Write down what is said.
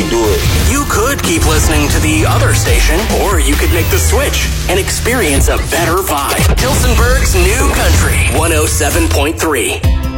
do it. You could keep listening to the other station, or you could make the switch and experience a better vibe. Tilsonburg's New Country 107.3.